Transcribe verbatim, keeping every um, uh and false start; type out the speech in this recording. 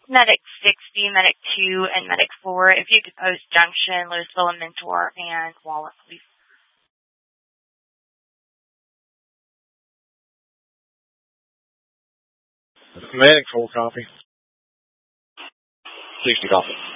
Medic sixty, Medic two, and Medic four. If you could post Junction, Louisville, and Mentor, and Wallet, please. Medic full copy. sixty copy.